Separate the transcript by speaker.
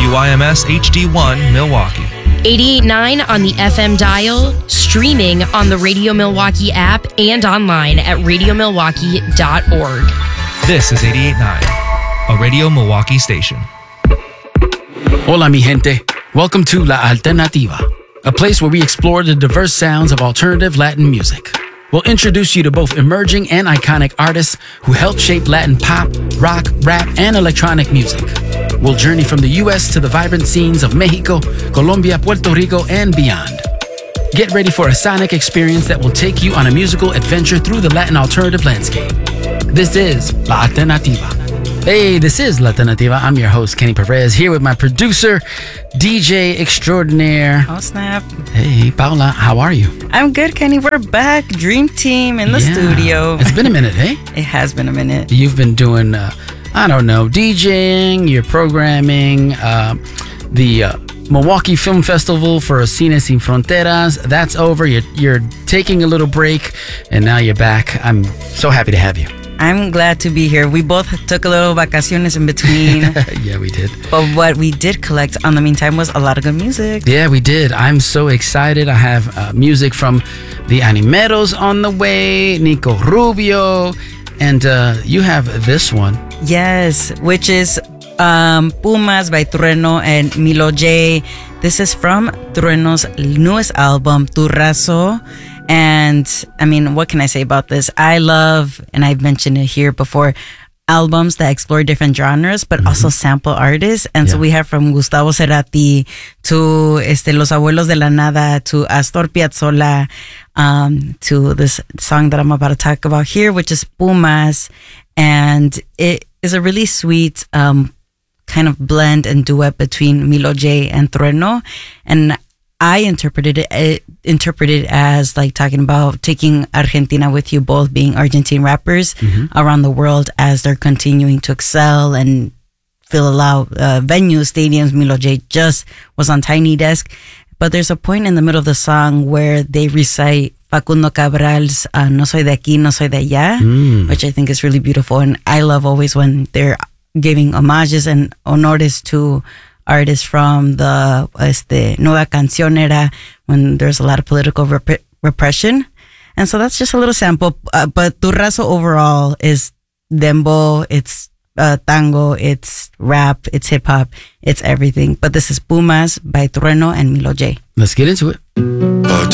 Speaker 1: WIMS HD1 Milwaukee.
Speaker 2: 88.9 on the FM dial, streaming on the Radio Milwaukee app and online at radiomilwaukee.org.
Speaker 1: This is 88.9, a Radio Milwaukee station.
Speaker 3: Hola, mi gente. Welcome to La Alternativa, a place where we explore the diverse sounds of alternative Latin music. We'll introduce you to both emerging and iconic artists who helped shape Latin pop, rock, rap, and electronic music. We'll journey from the U.S. to the vibrant scenes of Mexico, Colombia, Puerto Rico, and beyond. Get ready for a sonic experience that will take you on a musical adventure through the Latin alternative landscape. This is La Alternativa. Hey, this is La Alternativa. I'm your host, Kenny Perez, here with my producer, DJ extraordinaire.
Speaker 4: Oh, snap.
Speaker 3: Hey, Paula, how are you?
Speaker 4: I'm good, Kenny. We're back. Dream Team in the studio.
Speaker 3: It's been a minute, hey?
Speaker 4: It has been a minute.
Speaker 3: You've been doing, DJing, you're programming, the Milwaukee Film Festival for Cine Sin Fronteras. That's over. You're taking a little break, and now you're back. I'm so happy to have you.
Speaker 4: I'm glad to be here. We both took a little vacaciones in between.
Speaker 3: Yeah, we did.
Speaker 4: But what we did collect on the meantime was a lot of good music.
Speaker 3: Yeah, we did. I'm so excited. I have music from the Animeros on the way, Nico Rubio, and you have this one.
Speaker 4: Yes, which is Pumas by Trueno and Milo J. This is from Trueno's newest album, Turrazo. And I mean, what can I say about this? I love, and I've mentioned it here before, albums that explore different genres, but also sample artists. And so we have from Gustavo Cerati to Los Abuelos de la Nada to Astor Piazzolla, to this song that I'm about to talk about here, which is Pumas. And it is a really sweet kind of blend and duet between Milo J and Trueno. And I interpreted it as like talking about taking Argentina with you, both being Argentine rappers around the world as they're continuing to excel and fill a lot of venues, stadiums. Milo J just was on Tiny Desk. But there's a point in the middle of the song where they recite Facundo Cabral's No Soy de Aquí, No Soy de Allá, which I think is really beautiful. And I love always when they're giving homages and honores to artists from the Nueva Canción era, when there's a lot of political repression. And so that's just a little sample. But Turrazo overall is dembow, it's tango, it's rap, it's hip hop, it's everything. But this is Pumas by Trueno and Milo J.
Speaker 3: Let's get into it.